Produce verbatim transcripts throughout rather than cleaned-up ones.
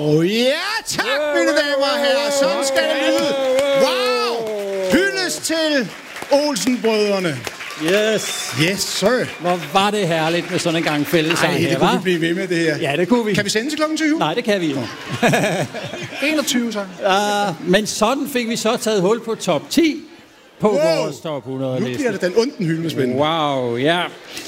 Oh, ja, tak, mine damer og herrer. Sådan skal det lyde. Wow! Hyldest til Olsen-brødrene. Yes. Yes, sir. Hvor var det herligt med sådan en gang fællesang her, det kunne vi blive ved med det her. Ja, det kunne vi. Kan vi sende til klokken tyve? Nej, det kan vi ikke. enogtyve, så. Uh, men sådan fik vi så taget hul på top ti på wow. vores top hundrede liste. Nu bliver det den onden hyldespændende. Wow, ja.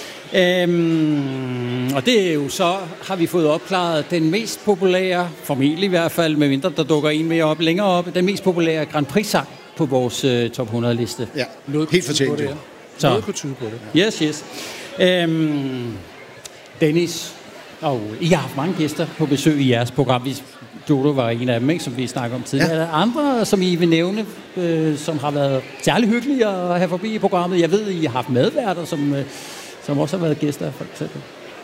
Øhm, og det er jo så, har vi fået opklaret den mest populære, formentlig i hvert fald, medmindre der dukker en mere op længere op, den mest populære Grand Prix-sang på vores uh, top hundrede liste. Ja, helt fortjent. Så. Noget kunne tyde på det. Ja. Yes, yes. Øhm, Dennis, og I har haft mange gæster på besøg i jeres program. Dodo var en af dem, ikke, som vi snakkede om tidligere. Ja. Er der andre, som I vil nævne, øh, som har været særlig hyggelige at have forbi i programmet? Jeg ved, I har haft medværter, som, øh, som også har været gæster, for eksempel.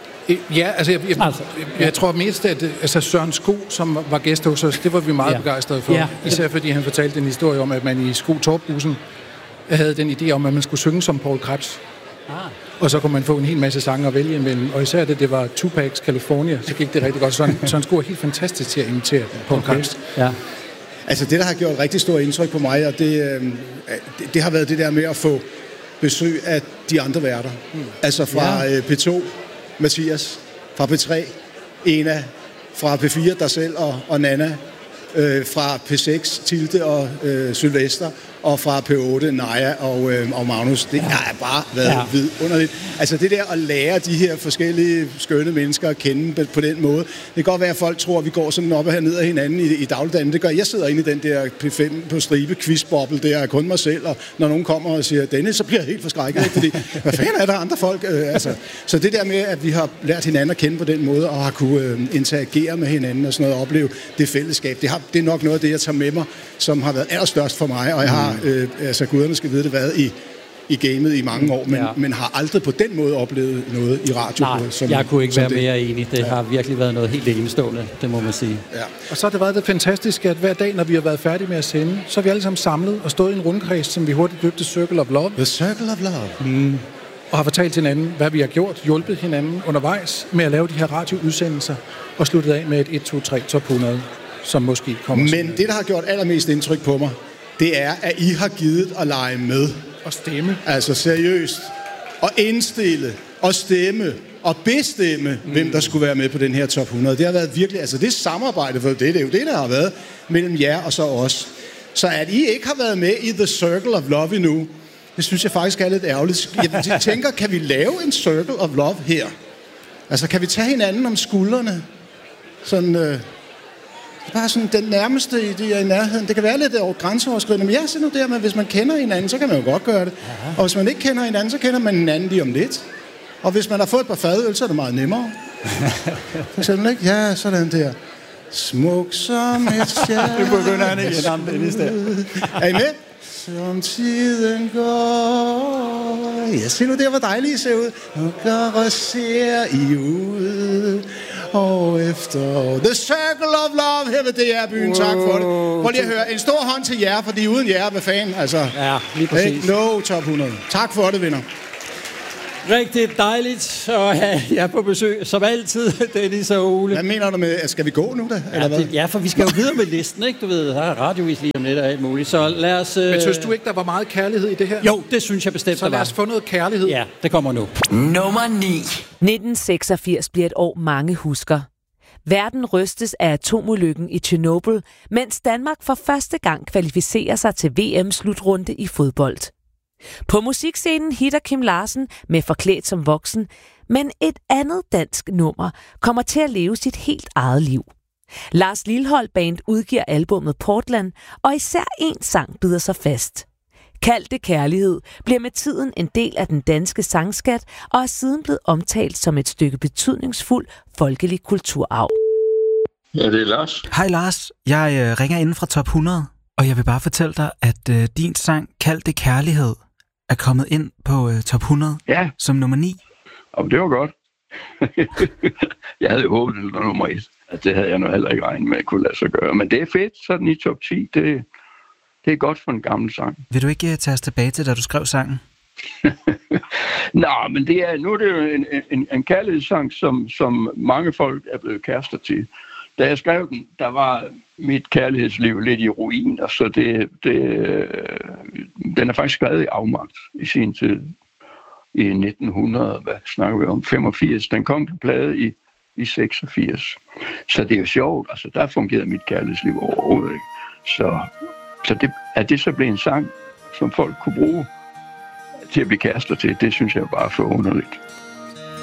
Ja, altså jeg, jeg, altså, jeg, jeg ja. tror mest, at altså Søren Sko, som var gæst hos os, det var vi meget ja. begejstrede for. Ja. Især fordi han fortalte en historie om, at man i Sko Torpbussen havde den idé om, at man skulle synge som Paul Krebs. Ah. Og så kunne man få en hel masse sange at vælge imellem. Og især det, det var Tupac's California, så gik det rigtig godt. Så han skulle helt fantastisk til at imitere Paul okay. Krebs. Ja. Altså det, der har gjort rigtig stort indtryk på mig, og det, øh, det, det har været det der med at få besøg af de andre værter. Mm. Altså fra ja. øh, P to, Mathias, fra P tre, Ena, fra P fire, dig selv og, og Nana, øh, fra P seks, Tilde og øh, Sylvester, og fra P otte, Naja og, øh, og Magnus. Det ja. har bare været ja. vidunderligt. Altså det der at lære de her forskellige skønne mennesker at kende på den måde. Det kan godt være, at folk tror, at vi går sådan op og ned af hinanden i, i dagligdagen. Det gør jeg. sidder inde i den der P fem på stribe quizboble, der er kun mig selv, og når nogen kommer og siger, Dennis, så bliver jeg helt forskrækket, ikke? Fordi, hvad fanden er der andre folk? Øh, altså. Så det der med, at vi har lært hinanden at kende på den måde, og har kunne øh, interagere med hinanden og sådan noget, og opleve det fællesskab, det, har, det er nok noget af det, jeg tager med mig, som har været allerstørst for mig, og jeg har Øh, altså guderne skal vide det, været i, i gamet i mange år, men, ja. men har aldrig på den måde oplevet noget i radio. Nej, som, jeg kunne ikke være det. mere enig. Det ja. har virkelig været noget helt enestående, det må man sige. Ja. Og så har det været det fantastiske, at hver dag, når vi har været færdige med at sende, så er vi alle sammen samlet og stået i en rundkreds, som vi hurtigt døbte Circle of Love. The Circle of Love. Mm. Og har fortalt hinanden, hvad vi har gjort, hjulpet hinanden undervejs med at lave de her radioudsendelser, og sluttet af med et et, to, tre top hundrede, som måske kommer. Men det, der har gjort allermest indtryk på mig, det er, at I har givet at lege med. Og stemme. Altså seriøst. Og indstille. Og stemme. Og bestemme, mm. hvem der skulle være med på den her top hundrede. Det har været virkelig, altså det samarbejde, for det, det er jo det, der har været mellem jer og så os. Så at I ikke har været med i The Circle of Love endnu, det synes jeg faktisk er lidt ærgerligt. Jeg tænker, kan vi lave en Circle of Love her? Altså, kan vi tage hinanden om skuldrene? Sådan... Øh Bare sådan den nærmeste i, i nærheden. Det kan være lidt over grænseoverskridende, men jeg siger nu der, at hvis man kender hinanden, så kan man jo godt gøre det. Aha. Og hvis man ikke kender hinanden, så kender man hinanden lige om lidt. Og hvis man har fået et par fadøl, så er det meget nemmere. For eksempel, ikke? Ja, sådan der. Smuk som et stjerne. Nu begynder han ikke at det i stedet. Er I med? Som tiden går. Ja, se nu der, hvor dejligt I ser ud. Nu går og ser I ud. Og efter The Circle of Love her ved D R-byen. Tak for det. Prøv lige at høre. En stor hånd til jer, fordi uden jer, hvad fanden? Altså, ja, lige præcis. No top hundrede. Tak for det, venner. Rigtig dejligt at have jer på besøg, som altid, Dennis og Ole. Hvad mener du med, at skal vi gå nu da? Ja, eller hvad? Det, ja, for vi skal jo videre med listen, ikke? Du ved, der er radiovis lige om lidt og alt muligt. Så lad os... Øh... Men synes du ikke, der var meget kærlighed i det her? Jo, det synes jeg bestemt, så der var. Så lad os få noget kærlighed. Ja, det kommer nu. Nummer ni. nitten seksogfirs bliver et år, mange husker. Verden rystes af atomulykken i Tjernobyl, mens Danmark for første gang kvalificerer sig til V M-slutrunde i fodbold. På musikscenen hitter Kim Larsen med Forklædt som voksen, men et andet dansk nummer kommer til at leve sit helt eget liv. Lars Lilholt Band udgiver albummet Portland, og især en sang bider sig fast. Kald det kærlighed bliver med tiden en del af den danske sangskat og er siden blevet omtalt som et stykke betydningsfuld folkelig kulturarv. Ja, det er Lars. Hej Lars, jeg øh, ringer inden fra top hundrede, og jeg vil bare fortælle dig, at øh, din sang Kald det kærlighed er kommet ind på øh, top hundrede ja. som nummer ni. Og det var godt. Jeg havde jo håbet, det var nummer et. Altså, det havde jeg nu heller ikke regnet med at kunne lade sig gøre. Men det er fedt, sådan i top ti. Det, det er godt for en gammel sang. Vil du ikke uh, tage os tilbage til, da du skrev sangen? Nå, men det er, nu er det jo en, en, en kærlighedssang, som, som mange folk er blevet kærester til. da jeg skrev den, der var mit kærlighedsliv lidt i ruiner, så det, det, den er faktisk skrevet i afmagt i sin tid. I nitten hundrede, hvad snakker vi om, femogfirs. Den kom på plade i, i seksogfirs. Så det er jo sjovt, altså der fungerede mit kærlighedsliv overhovedet ikke. Så, så det, at det så blev en sang, som folk kunne bruge til at blive kærester til, det synes jeg bare er for underligt.